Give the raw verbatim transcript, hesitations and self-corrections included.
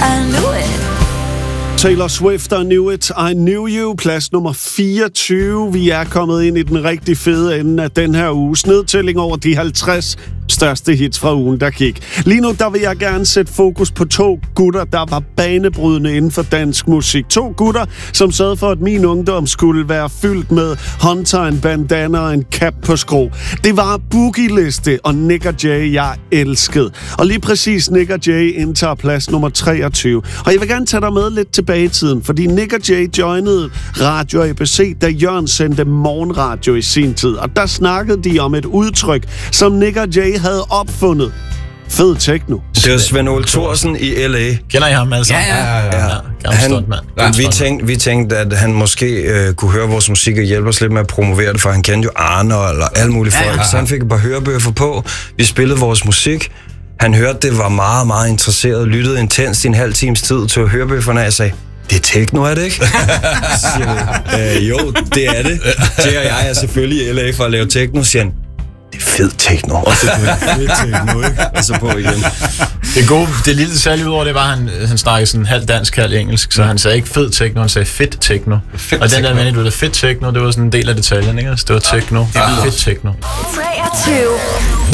I knew it. Taylor Swift og Knew It, I Knew You, plads nummer fireogtyve. Vi er kommet ind i den rigtig fede ende af den her uges nedtælling over de halvtreds største hits fra ugen, der gik. Lige nu, der vil jeg gerne sætte fokus på to gutter, der var banebrydende inden for dansk musik. To gutter, som sad for, at min ungdom skulle være fyldt med håndtegn, en bandana og en cap på skrå. Det var Boogie Liste og Nik og Jay, jeg elskede. Og lige præcis Nik og Jay indtager plads nummer treogtyve. Og jeg vil gerne tage dig med lidt tilbage i tiden, fordi Nik og Jay joinede Radio A B C, da Jørgen sendte morgenradio i sin tid. Og der snakkede de om et udtryk, som Nik og Jay havde opfundet. Fed techno. Det var Svend Ole Thorsen i L A. Kender I ham altså? Ja, ja, ja. ja. ja han, han, vi, tænkte, vi tænkte, at han måske øh, kunne høre vores musik og hjælpe os lidt med at promovere det, for han kendte jo Arne eller alle mulige folk. Ja, ja, ja. Så han fik et par hørebøffer på. Vi spillede vores musik. Han hørte, det var meget, meget interesseret, lyttede intenst i en halv times tid til hørebøfferne, og jeg sagde, det er techno, er det ikke? Siger jeg, øh, jo, det er det. Det og jeg er selvfølgelig i L A for at lave techno, siger han, det er fed techno. Og så fed techno, ikke? Og så på igen. Det gode, det lille detalje udover det var, at han, han snakkede sådan halv dansk, halv engelsk, så han sagde ikke fed techno, han sagde fedt techno. Fedt og den der mening, du det fedt techno, det var sådan en del af detaljen, ikke? Så det var techno. Det var fedt techno. treogtyve.